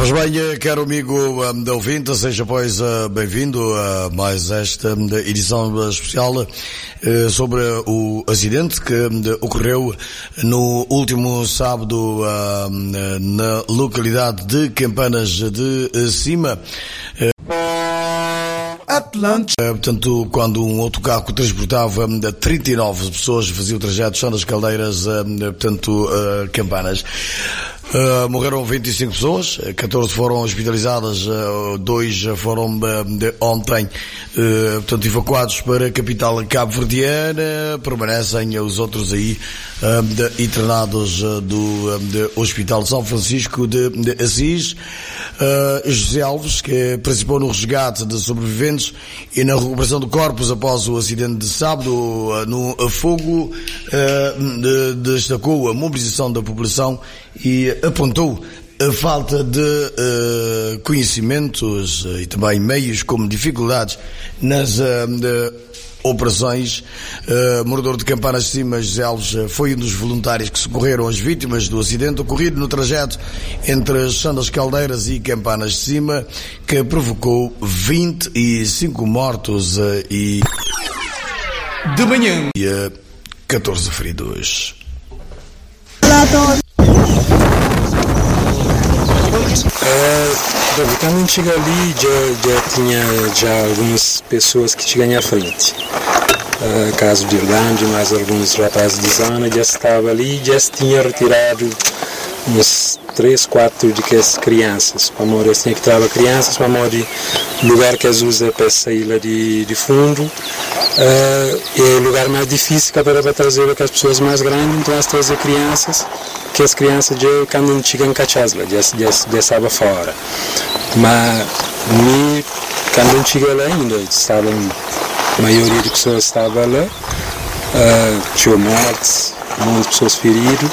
Pois bem, caro amigo ouvinte, seja pois bem-vindo a mais esta edição especial sobre o acidente que ocorreu no último sábado na localidade de Campanas de Cima. Portanto, quando um autocarro que transportava 39 pessoas fazia o trajeto de Chão das Caldeiras, portanto, Campanas. Morreram 25 pessoas, 14 foram hospitalizadas, 2 foram ontem, portanto, evacuados para a capital cabo-verdiana. Permanecem os outros aí internados do Hospital São Francisco de Assis. José Alves, que participou no resgate de sobreviventes e na recuperação de corpos após o acidente de sábado no fogo, destacou a mobilização da população e apontou a falta de conhecimentos e também meios como dificuldades nas operações. Morador de Campanas de Cima, José Alves, foi um dos voluntários que socorreram as vítimas do acidente ocorrido no trajeto entre Chão das Caldeiras e Campanas de Cima, que provocou 25 mortos e de manhã 14 feridos. Quando a gente chega ali, já tinha algumas pessoas que tinham à frente. Caso de Irlanda, mais alguns rapazes de zona já estavam ali, já se tinha retirado uns 3, 4 de que as crianças, para morrer, tinha que trazer crianças para morrer lugar que as usam para sair lá de fundo. É o lugar mais difícil que para trazer as pessoas mais grandes, então as trazer crianças, que as crianças já quando chegam em Cachasla, já estavam fora. Mas quando chegam lá ainda, a maioria das pessoas estavam lá, tinha mortes, muitas pessoas feridas,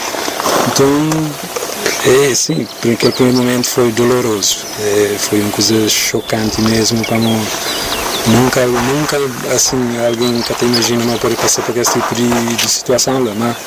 então sim, naquele primeiro momento foi doloroso, foi uma coisa chocante mesmo, como nunca assim, alguém que até imagina não pode passar por esse tipo de situação lá, mas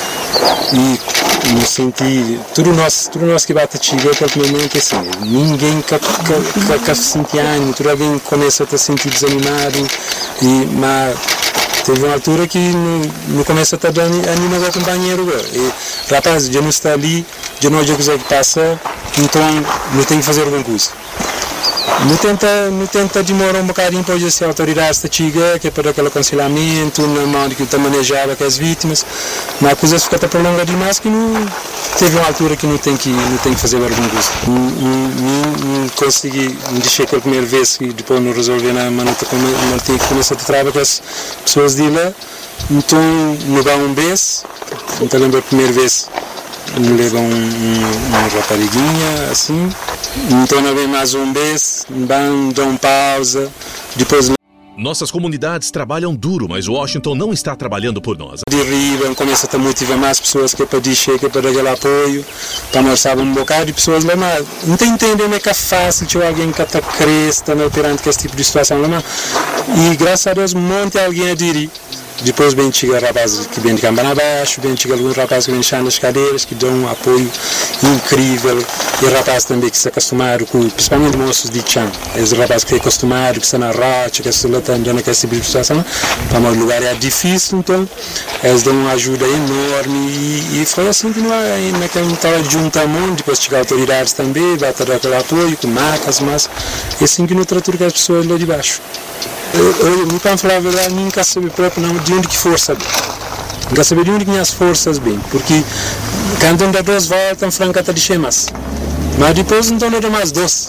e me senti, tudo nós que bate chega naquele momento assim, ninguém que sente ânimo, todo alguém começa a se sentir desanimado, mas teve uma altura que no começo a estar animado ao companheiro, e rapaz, já não está ali, já não consegue passar, então não tem que fazer alguma coisa. Não tenta demorar um bocadinho para as autoridades da Chiga, que é para aquele aconselhamento, na mão de que está manejava com as vítimas, mas a coisa fica prolongada demais que não teve uma altura que não tem que fazer alguma coisa. Não consegui, não deixei aquela primeira vez que depois não resolvi nada, mas não tinha que começar a trabalhar com as pessoas de lá, então me dá um beijo, então lembro a primeira vez. Me leva uma rapariguinha assim, então não vem mais um beijo, dão pausa, depois. Nossas comunidades trabalham duro, mas Washington não está trabalhando por nós. Derribam, começa a motivar mais pessoas que é para dizer, que é para dar aquele apoio, para nós saber um bocado de pessoas lá, mas não tem entender como é que é fácil ter alguém que está cresta perante esse tipo de situação lá, e graças a Deus um monte de alguém a dizer. Depois vem chega rapazes que vêm de Campana abaixo, vem chega alguns rapazes que vêm de nas cadeiras, que dão um apoio incrível, e rapazes também que se acostumaram, principalmente moços de chão, esses rapazes que se acostumaram, que estão na rocha, que estão dando aquela tipo de situação, para o lugar é difícil, então eles dão uma ajuda enorme, e foi assim que naquela estava junto a mão, depois chega autoridades também, vai dar aquele apoio, com macas, mas é assim que não tratou com as pessoas lá de baixo. Eu não posso falar a verdade, nunca saber próprio não, de onde que força bem. Nunca saber de onde que minhas forças bem, porque quando dá 2 voltas, franca está de chemas. Mas depois não dá mais 2.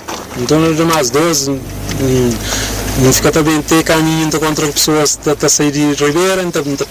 Não fica também ter caminho contra pessoas que estão a sair de Ribeira, então